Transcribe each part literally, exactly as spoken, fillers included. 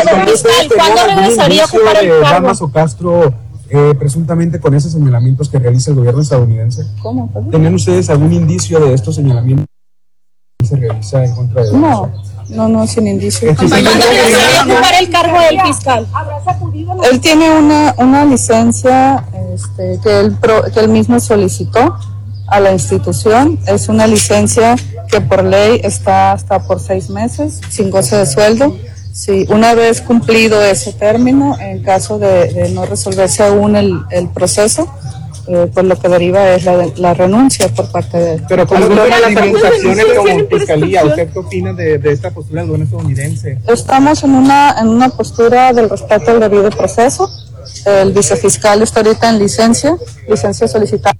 señor fiscal, ¿cuándo regresaría a ocupar el cargo? Dámaso Castro, eh, presuntamente con esos señalamientos que realiza el gobierno estadounidense. ¿Cómo? ¿Tenían ustedes algún indicio de estos señalamientos que se realiza en contra de No, no, no, sin indicio. ¿Cuándo regresaría a ocupar el cargo del fiscal? Él tiene una, una licencia este, que, él pro, que él mismo solicitó a la institución. Es una licencia que por ley está hasta por seis meses, sin goce de sueldo. Sí, una vez cumplido ese término, en caso de, de no resolverse aún el, el proceso, eh, pues lo que deriva es la, la renuncia por parte de él. Pero como toma las acusaciones como fiscalía, ¿usted qué opina de, de esta postura del gobierno estadounidense? Estamos en una, en una postura del respeto al debido proceso. El vicefiscal está ahorita en licencia, licencia solicitada.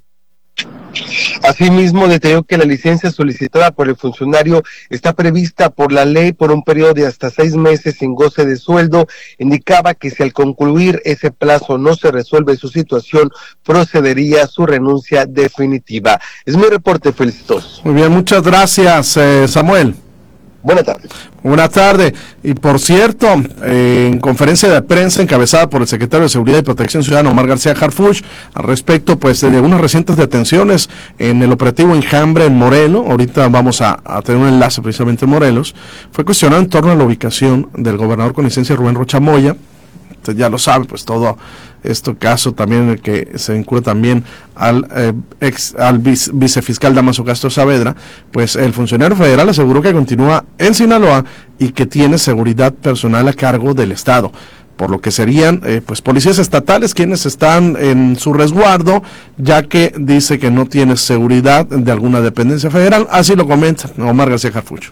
Asimismo, detalló que la licencia solicitada por el funcionario está prevista por la ley por un periodo de hasta seis meses sin goce de sueldo. Indicaba que si al concluir ese plazo no se resuelve su situación, procedería a su renuncia definitiva. Es mi reporte, felicitos. Muy bien, muchas gracias, eh, Samuel. Buenas tardes. Buenas tardes. Y por cierto, eh, en conferencia de prensa encabezada por el secretario de Seguridad y Protección Ciudadana, Omar García Harfuch, al respecto pues de unas recientes detenciones en el operativo Enjambre en Morelos, ahorita vamos a, a tener un enlace precisamente en Morelos, fue cuestionado en torno a la ubicación del gobernador con licencia Rubén Rocha Moya. Usted ya lo sabe, pues todo este caso también en el que se vincula también al eh, ex al vice, vicefiscal Dámaso Castro Saavedra, pues el funcionario federal aseguró que continúa en Sinaloa y que tiene seguridad personal a cargo del estado, por lo que serían eh, pues policías estatales quienes están en su resguardo, ya que dice que no tiene seguridad de alguna dependencia federal. Así lo comenta Omar García Harfuch.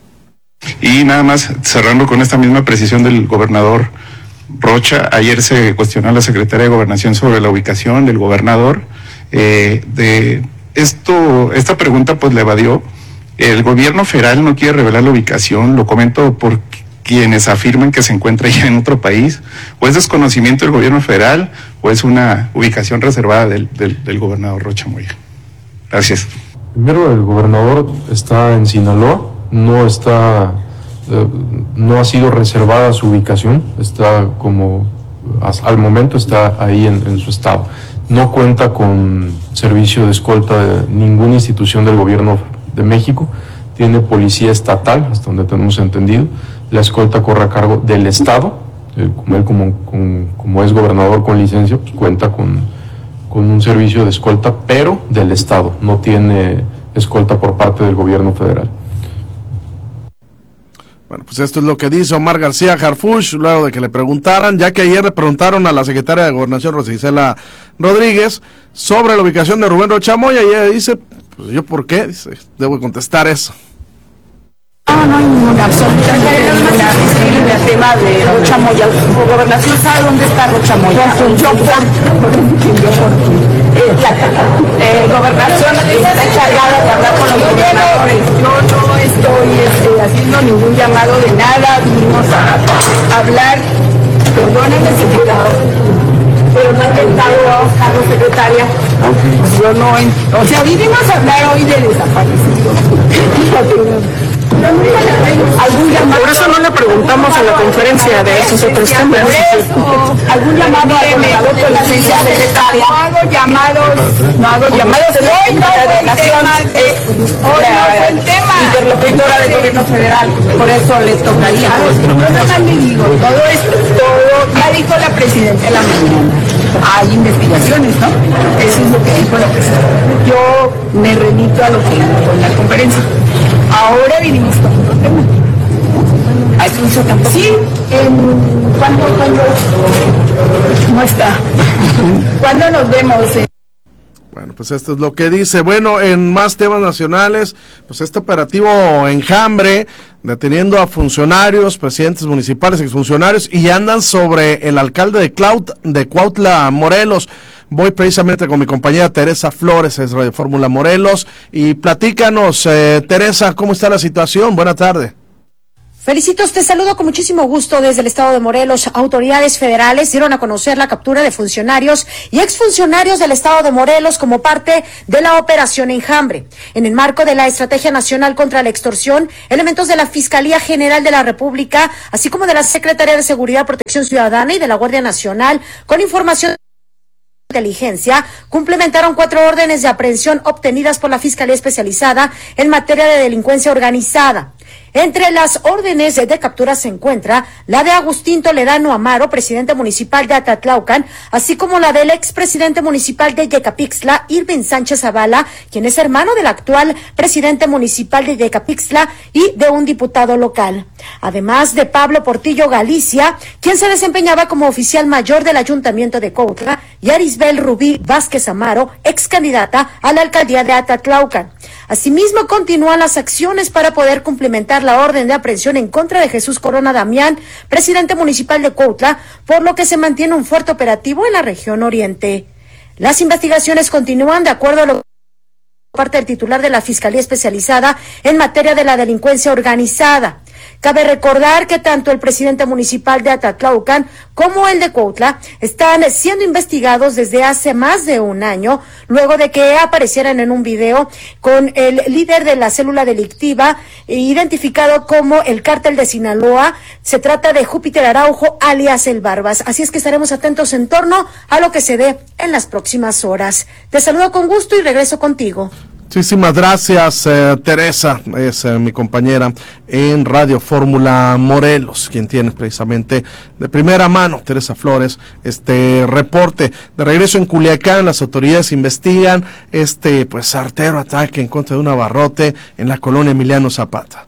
Y nada más cerrando con esta misma precisión del gobernador Rocha, ayer se cuestionó a la Secretaría de Gobernación sobre la ubicación del gobernador. Eh, de esto, esta pregunta pues le evadió. El gobierno federal no quiere revelar la ubicación, lo comento por quienes afirman que se encuentra ya en otro país, o es desconocimiento del gobierno federal, o es una ubicación reservada del, del, del gobernador Rocha Moya. Gracias. Primero, el gobernador está en Sinaloa, no está... Eh, no ha sido reservada su ubicación, está como al momento está ahí en, en su estado. No cuenta con servicio de escolta de ninguna institución del gobierno de México, tiene policía estatal, hasta donde tenemos entendido. La escolta corre a cargo del estado, eh, como él como, como, como es gobernador con licencia, pues cuenta con, con un servicio de escolta, pero del estado, no tiene escolta por parte del gobierno federal. Bueno, pues esto es lo que dice Omar García Harfuch, luego de que le preguntaran, ya que ayer le preguntaron a la secretaria de Gobernación, Rosa Isela Rodríguez, sobre la ubicación de Rubén Rocha Moya, y ella dice, pues yo por qué, dice, debo contestar eso. No, no hay ninguna, absolutamente ninguna visible el tema de Rocha Moya. La gobernación sabe dónde está Rocha Moya. Yo por eh, gobernación está encargada de hablar con los gobernadores. Yo no estoy este, haciendo ningún llamado de nada, vinimos a hablar, perdónenme secretario, pero no he intentado Carlos secretaria. Yo no, o sea, vinimos a hablar hoy de desaparecidos. ¿Algún llamado? Por eso no le preguntamos en la conferencia de esos otros temas. ¿Algún llamado al gobernador con la licencia secretaria? No hago llamados, no hago llamados. Hoy no fue el tema, hoy no fue el tema. Interlocutora del gobierno federal, por eso le tocaría. Yo nada más le digo, todo esto, todo, ya dijo la presidenta en la mañana. Hay investigaciones, ¿no? Eso es lo que dijo la presidenta. Yo me remito a lo que dijo en la conferencia. Ahora vinimos con otro tema. Alfonso tampoco. Sí, en, ¿cuándo, cuándo? ¿Cómo está? ¿Cuándo nos vemos? Eh? Bueno, pues esto es lo que dice. Bueno, en más temas nacionales, pues este operativo Enjambre, deteniendo a funcionarios, presidentes municipales, exfuncionarios, y andan sobre el alcalde de, Claut, de Cuautla, Morelos. Voy precisamente con mi compañera Teresa Flores, es Radio Fórmula Morelos, y platícanos, eh, Teresa, ¿cómo está la situación? Buenas tardes. Felicitos, te saludo con muchísimo gusto desde el estado de Morelos. Autoridades federales dieron a conocer la captura de funcionarios y exfuncionarios del estado de Morelos como parte de la Operación Enjambre. En el marco de la Estrategia Nacional contra la Extorsión, elementos de la Fiscalía General de la República, así como de la Secretaría de Seguridad, Protección Ciudadana y de la Guardia Nacional, con información de inteligencia, complementaron cuatro órdenes de aprehensión obtenidas por la Fiscalía Especializada en materia de delincuencia organizada. Entre las órdenes de captura se encuentra la de Agustín Toledano Amaro, presidente municipal de Atatlaucan, así como la del expresidente municipal de Yecapixtla, Irving Sánchez Zavala, quien es hermano del actual presidente municipal de Yecapixtla y de un diputado local. Además de Pablo Portillo Galicia, quien se desempeñaba como oficial mayor del Ayuntamiento de Cuautla, y Arisbel Rubí Vázquez Amaro, ex candidata a la alcaldía de Atatlaucan. Asimismo, continúan las acciones para poder cumplimentar la orden de aprehensión en contra de Jesús Corona Damián, presidente municipal de Cuautla, por lo que se mantiene un fuerte operativo en la región oriente. Las investigaciones continúan de acuerdo a lo parte del titular de la Fiscalía Especializada en materia de la delincuencia organizada. Cabe recordar que tanto el presidente municipal de Atatlaucan como el de Cuautla están siendo investigados desde hace más de un año, luego de que aparecieran en un video con el líder de la célula delictiva, identificado como el Cártel de Sinaloa. Se trata de Júpiter Araujo, alias El Barbas. Así es que estaremos atentos en torno a lo que se dé en las próximas horas. Te saludo con gusto y regreso contigo. Muchísimas gracias, eh, Teresa, es eh, mi compañera en Radio Fórmula Morelos, quien tiene precisamente de primera mano, Teresa Flores, este reporte. De regreso en Culiacán, las autoridades investigan este pues certero ataque en contra de un abarrote en la colonia Emiliano Zapata.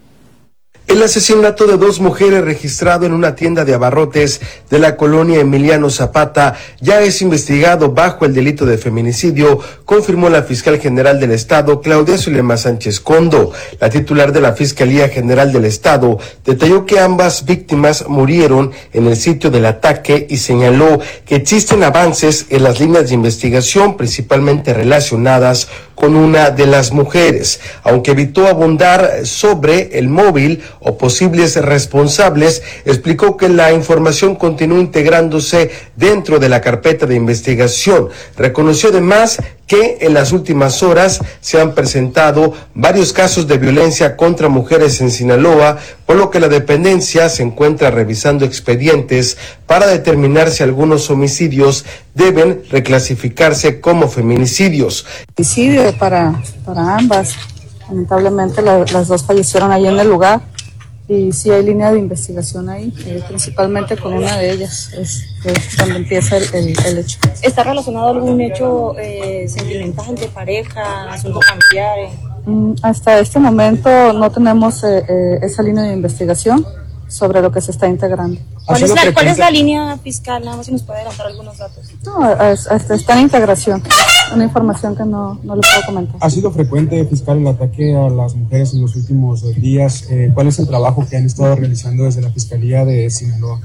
El asesinato de dos mujeres registrado en una tienda de abarrotes de la colonia Emiliano Zapata ya es investigado bajo el delito de feminicidio, confirmó la fiscal general del Estado, Claudia Zulema Sánchez Condo. La titular de la Fiscalía General del Estado detalló que ambas víctimas murieron en el sitio del ataque y señaló que existen avances en las líneas de investigación, principalmente relacionadas con una de las mujeres, aunque evitó abundar sobre el móvil o posibles responsables. Explicó que la información continúa integrándose dentro de la carpeta de investigación. Reconoció además que en las últimas horas se han presentado varios casos de violencia contra mujeres en Sinaloa, por lo que la dependencia se encuentra revisando expedientes para determinar si algunos homicidios deben reclasificarse como feminicidios. Homicidio para, para ambas. Lamentablemente la, las dos fallecieron ahí en el lugar. Y sí hay línea de investigación ahí, eh, principalmente con una de ellas, es, es donde empieza el, el, el hecho. ¿Está relacionado a algún hecho eh, sentimental de pareja, asuntos familiares? Mm, hasta este momento no tenemos eh, eh, esa línea de investigación sobre lo que se está integrando. ¿Cuál es, la, ¿Cuál es la línea fiscal? Nada más si nos puede adelantar algunos datos. No, es, es, está en integración, una información que no, no les puedo comentar. ¿Ha sido frecuente, fiscal, el ataque a las mujeres en los últimos días? Eh, ¿Cuál es el trabajo que han estado realizando desde la Fiscalía de Sinaloa?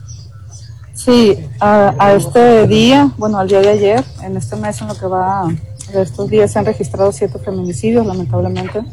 Sí, a, a este día, bueno, al día de ayer, en este mes en lo que va de estos días se han registrado siete feminicidios, lamentablemente.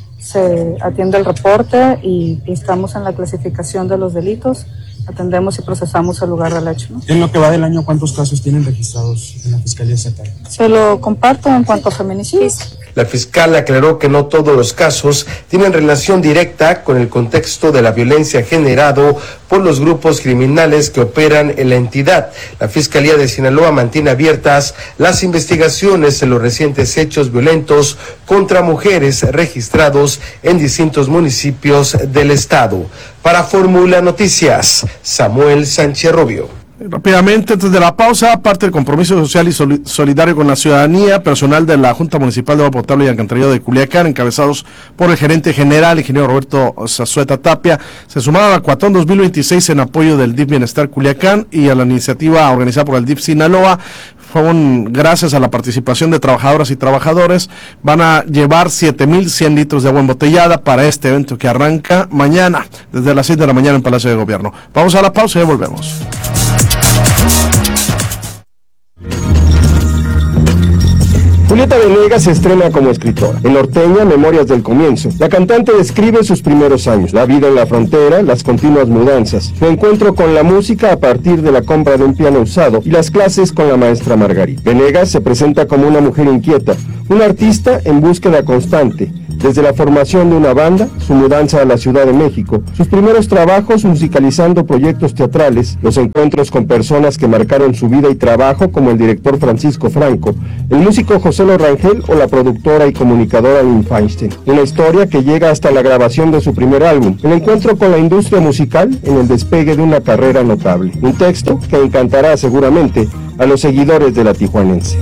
Se atiende el reporte y, y estamos en la clasificación de los delitos. Atendemos y procesamos el lugar del hecho, ¿no? En lo que va del año, ¿cuántos casos tienen registrados en la Fiscalía Estatal? Se lo comparto en cuanto a feminicidios. La fiscal aclaró que no todos los casos tienen relación directa con el contexto de la violencia generado por los grupos criminales que operan en la entidad. La Fiscalía de Sinaloa mantiene abiertas las investigaciones en los recientes hechos violentos contra mujeres registrados en distintos municipios del estado. Para Fórmula Noticias, Samuel Sánchez Rubio. Rápidamente, antes de la pausa, parte del compromiso social y solidario con la ciudadanía, personal de la Junta Municipal de Agua Potable y Alcantarillado de Culiacán, encabezados por el gerente general, ingeniero Roberto Zazueta Tapia, se sumaron a Cuatón dos mil veintiséis en apoyo del D I F Bienestar Culiacán y a la iniciativa organizada por el D I F Sinaloa. Fueron gracias a la participación de trabajadoras y trabajadores. Van a llevar siete mil cien litros de agua embotellada para este evento que arranca mañana, desde las seis de la mañana en Palacio de Gobierno. Vamos a la pausa y ya volvemos. Julieta Julieta Venegas se estrena como escritora. En Norteña, Memorias del Comienzo, la cantante describe sus primeros años, la vida en la frontera, las continuas mudanzas, su encuentro con la música a partir de la compra de un piano usado y las clases con la maestra Margarita. Venegas se presenta como una mujer inquieta, una artista en búsqueda constante, desde la formación de una banda, su mudanza a la Ciudad de México, sus primeros trabajos musicalizando proyectos teatrales, los encuentros con personas que marcaron su vida y trabajo como el director Francisco Franco, el músico José Lo Rangel o la productora y comunicadora Lynn Feinstein. Una historia que llega hasta la grabación de su primer álbum, el encuentro con la industria musical en el despegue de una carrera notable. Un texto que encantará seguramente a los seguidores de la Tijuanense.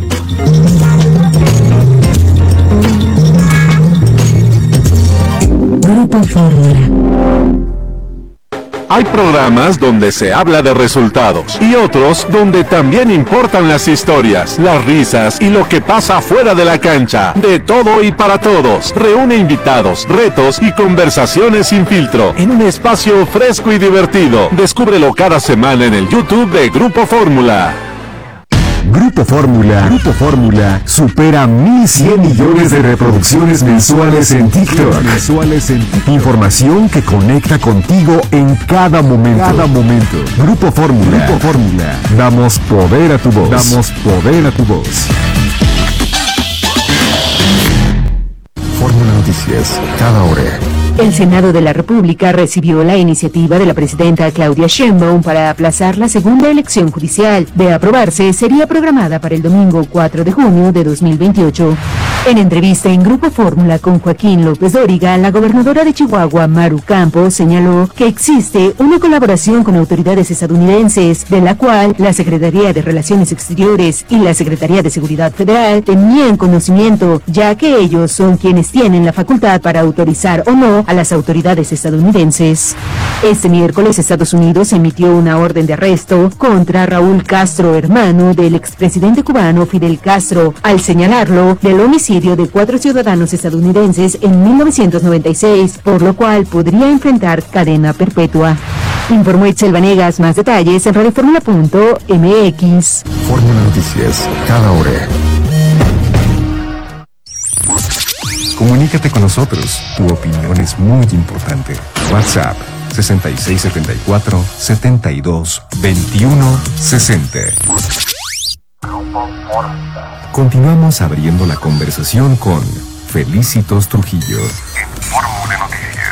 Grupo Fórmula. Hay programas donde se habla de resultados y otros donde también importan las historias, las risas y lo que pasa fuera de la cancha. De todo y para todos. Reúne invitados, retos y conversaciones sin filtro en un espacio fresco y divertido. Descúbrelo cada semana en el YouTube de Grupo Fórmula. Grupo Fórmula, Grupo Fórmula supera mil cien millones de reproducciones mensuales en TikTok. Mensuales en TikTok. Información que conecta contigo en cada momento. Cada momento. Grupo Fórmula, Grupo Fórmula. Damos poder a tu voz. Damos poder a tu voz. Fórmula Noticias, cada hora. El Senado de la República recibió la iniciativa de la presidenta Claudia Sheinbaum para aplazar la segunda elección judicial. De aprobarse, sería programada para el domingo cuatro de junio de dos mil veintiocho. En entrevista en Grupo Fórmula con Joaquín López Dóriga, la gobernadora de Chihuahua, Maru Campos, señaló que existe una colaboración con autoridades estadounidenses, de la cual la Secretaría de Relaciones Exteriores y la Secretaría de Seguridad Federal tenían conocimiento, ya que ellos son quienes tienen la facultad para autorizar o no a las autoridades estadounidenses. Este miércoles, Estados Unidos emitió una orden de arresto contra Raúl Castro, hermano del expresidente cubano Fidel Castro, al señalarlo del homicidio de cuatro ciudadanos estadounidenses en mil novecientos noventa y seis, por lo cual podría enfrentar cadena perpetua. Informó Itzel Vanegas. Más detalles en radioformula punto m x. Fórmula Noticias, cada hora. Comunícate con nosotros. Tu opinión es muy importante. WhatsApp sesenta y seis setenta y cuatro setenta y dos veintiuno sesenta. Continuamos abriendo la conversación con Felicitos Trujillo en Fórmula.